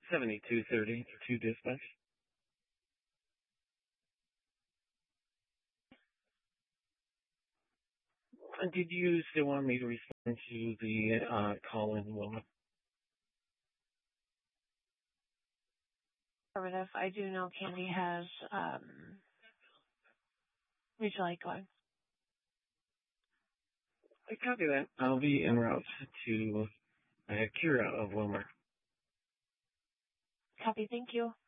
7230 to dispatch. Did you still want me to respond to the call in, Wilma? Affirmative. I do know Candy has mutual aid going. I copy that. I'll be en route to Kira of Wilmer. Copy. Thank you.